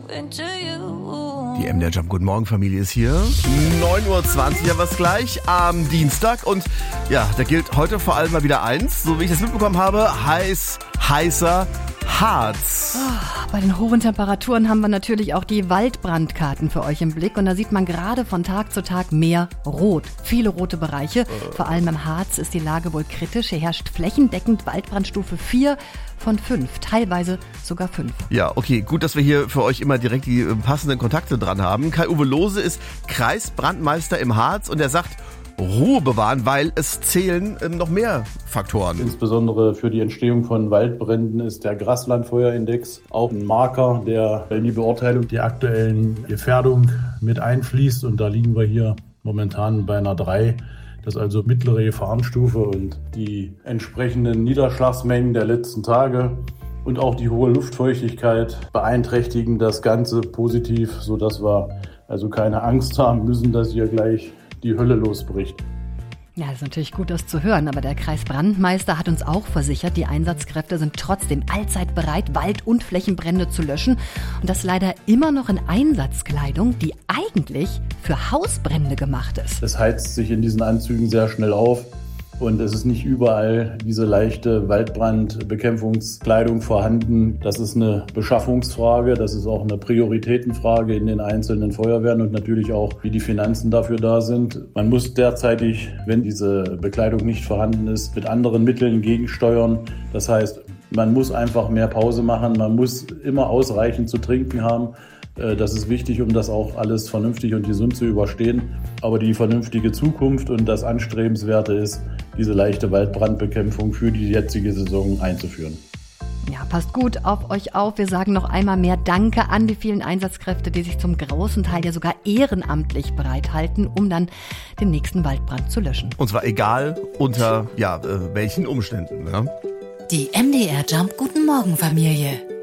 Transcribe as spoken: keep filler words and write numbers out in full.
Die M D R Jump Guten Morgen Familie ist hier. neun Uhr zwanzig, ja was gleich am Dienstag. Und ja, da gilt heute vor allem mal wieder eins, so wie ich das mitbekommen habe, heiß, heißer Harz. Oh, bei den hohen Temperaturen haben wir natürlich auch die Waldbrandkarten für euch im Blick. Und da sieht man gerade von Tag zu Tag mehr Rot. Viele rote Bereiche. Äh. Vor allem im Harz ist die Lage wohl kritisch. Hier herrscht flächendeckend Waldbrandstufe vier von fünf. Teilweise sogar fünf. Ja, okay. Gut, dass wir hier für euch immer direkt die passenden Kontakte dran haben. Kai-Uwe Lohse ist Kreisbrandmeister im Harz und er sagt, Ruhe bewahren, weil es zählen noch mehr Faktoren. Insbesondere für die Entstehung von Waldbränden ist der Graslandfeuerindex auch ein Marker, der in die Beurteilung der aktuellen Gefährdung mit einfließt. Und da liegen wir hier momentan bei einer drei. Das ist also mittlere Gefahrenstufe und die entsprechenden Niederschlagsmengen der letzten Tage und auch die hohe Luftfeuchtigkeit beeinträchtigen das Ganze positiv, sodass wir also keine Angst haben müssen, dass hier gleich die Hölle losbricht. Ja, das ist natürlich gut, das zu hören, aber der Kreisbrandmeister hat uns auch versichert, die Einsatzkräfte sind trotzdem allzeit bereit, Wald- und Flächenbrände zu löschen und das leider immer noch in Einsatzkleidung, die eigentlich für Hausbrände gemacht ist. Es heizt sich in diesen Anzügen sehr schnell auf und es ist nicht überall diese leichte Waldbrandbekämpfungskleidung vorhanden. Das ist eine Beschaffungsfrage, das ist auch eine Prioritätenfrage in den einzelnen Feuerwehren und natürlich auch, wie die Finanzen dafür da sind. Man muss derzeitig, wenn diese Bekleidung nicht vorhanden ist, mit anderen Mitteln gegensteuern. Das heißt, man muss einfach mehr Pause machen, man muss immer ausreichend zu trinken haben. Das ist wichtig, um das auch alles vernünftig und gesund zu überstehen. Aber die vernünftige Zukunft und das Anstrebenswerte ist, diese leichte Waldbrandbekämpfung für die jetzige Saison einzuführen. Ja, passt gut auf euch auf. Wir sagen noch einmal mehr Danke an die vielen Einsatzkräfte, die sich zum großen Teil ja sogar ehrenamtlich bereithalten, um dann den nächsten Waldbrand zu löschen. Und zwar egal unter ja, äh, welchen Umständen. Ja? Die M D R Jump Guten Morgen Familie.